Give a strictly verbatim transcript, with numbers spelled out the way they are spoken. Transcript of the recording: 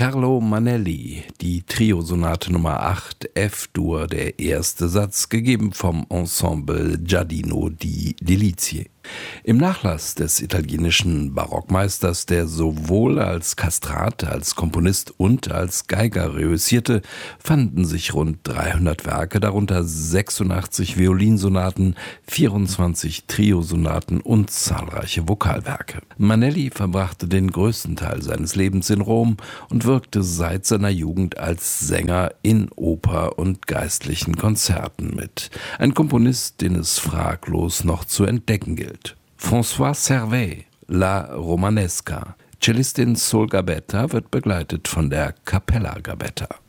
Carlo Manelli, die Triosonate Nummer acht, F-Dur, der erste Satz, gegeben vom Ensemble Giardino di Delizie. Im Nachlass des italienischen Barockmeisters, der sowohl als Kastrat, als Komponist und als Geiger reüssierte, fanden sich rund dreihundert Werke, darunter sechsundachtzig Violinsonaten, vierundzwanzig Triosonaten und zahlreiche Vokalwerke. Manelli verbrachte den größten Teil seines Lebens in Rom und wirkte seit seiner Jugend als Sänger in Oper und geistlichen Konzerten mit. Ein Komponist, den es fraglos noch zu entdecken gilt. François Servais, La Romanesca. Cellistin Sol Gabetta wird begleitet von der Capella Gabetta.